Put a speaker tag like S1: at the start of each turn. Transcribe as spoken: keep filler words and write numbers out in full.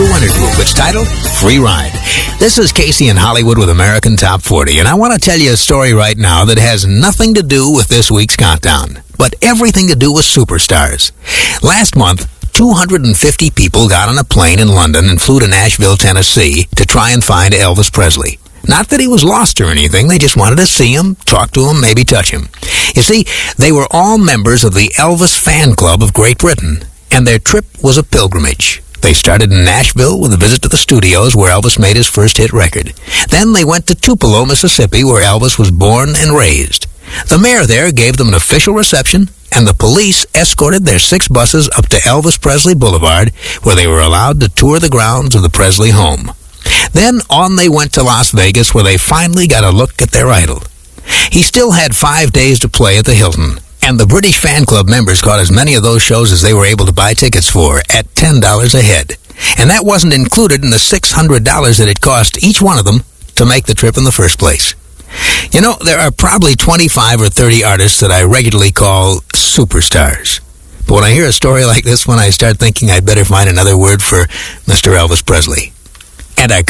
S1: Country Winter Group. It's titled Free Ride. This is Casey in Hollywood with American Top forty, and I want to tell you a story right now that has nothing to do with this week's countdown, but everything to do with superstars. Last month, two hundred fifty people got on a plane in London and flew to Nashville, Tennessee to try and find Elvis Presley. Not that he was lost or anything, they just wanted to see him, talk to him, maybe touch him. You see, they were all members of the Elvis Fan Club of Great Britain, and their trip was a pilgrimage. They started in Nashville with a visit to the studios where Elvis made his first hit record. Then they went to Tupelo, Mississippi, where Elvis was born and raised. The mayor there gave them an official reception, and the police escorted their six buses up to Elvis Presley Boulevard, where they were allowed to tour the grounds of the Presley home. Then on they went to Las Vegas, where they finally got a look at their idol. He still had five days to play at the Hilton, and the British Fan Club members caught as many of those shows as they were able to buy tickets for at ten dollars a head. And that wasn't included in the six hundred dollars that it cost each one of them to make the trip in the first place. You know, there are probably twenty-five or thirty artists that I regularly call superstars. But when I hear a story like this one, I start thinking I'd better find another word for Mister Elvis Presley. And I